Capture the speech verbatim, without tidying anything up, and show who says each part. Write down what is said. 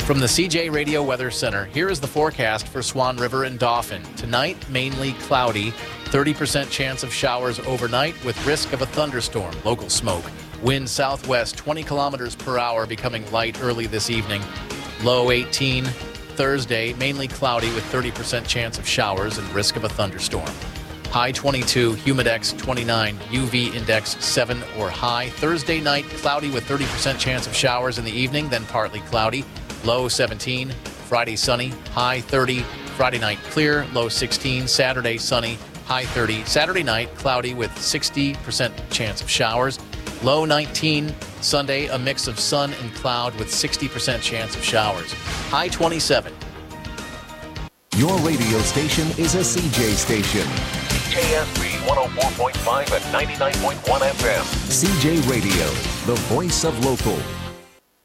Speaker 1: From the C J Radio Weather Center, here is the forecast for Swan River and Dauphin. Tonight, mainly cloudy, thirty percent chance of showers overnight with risk of a thunderstorm, local smoke. Wind southwest twenty kilometers per hour, becoming light early this evening. Low eighteen. Thursday, mainly cloudy with thirty percent chance of showers and risk of a thunderstorm. High twenty-two, humidex twenty-nine, U V index seven or high. Thursday night, cloudy with thirty percent chance of showers in the evening, then partly cloudy. Low seventeen. Friday sunny, high thirty. Friday night clear, low sixteen. Saturday sunny, high thirty. Saturday night cloudy with sixty percent chance of showers. Low nineteen. Sunday, a mix of sun and cloud with sixty percent chance of showers. High twenty-seven.
Speaker 2: Your radio station is a C J station.
Speaker 3: K S B one oh four point five and ninety-nine point one F M.
Speaker 2: C J Radio, the voice of local.